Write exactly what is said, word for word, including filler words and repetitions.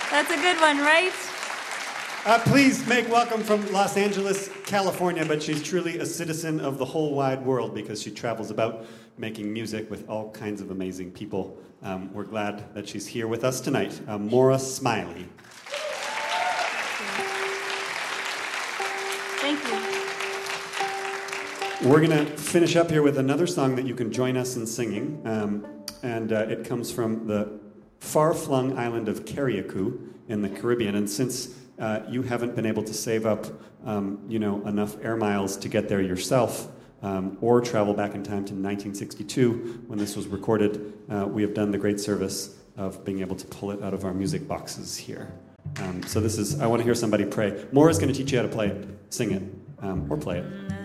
That's a good one, right? Uh, please make welcome from Los Angeles, California, but she's truly a citizen of the whole wide world because she travels about making music with all kinds of amazing people. Um, we're glad that she's here with us tonight. Uh, Maura Smiley. Thank you. We're going to finish up here with another song that you can join us in singing, um, and uh, it comes from the far-flung island of Carriacou in the Caribbean. And since uh, you haven't been able to save up, um, you know, enough air miles to get there yourself, um, or travel back in time to nineteen sixty-two when this was recorded, uh, we have done the great service of being able to pull it out of our music boxes here. Um, so this is, I want to hear somebody pray. Maura's going to teach you how to play it, sing it, um, or play it.